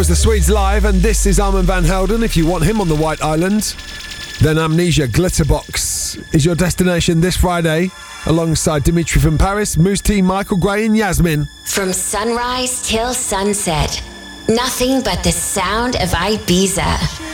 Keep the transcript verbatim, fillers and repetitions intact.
was the Swedes live, and this is Armand van Helden. If you want him on the White Island, then Amnesia Glitterbox is your destination this Friday, alongside Dimitri from Paris, Moose T, Michael Gray and Yasmin. From sunrise till sunset, nothing but the sound of Ibiza.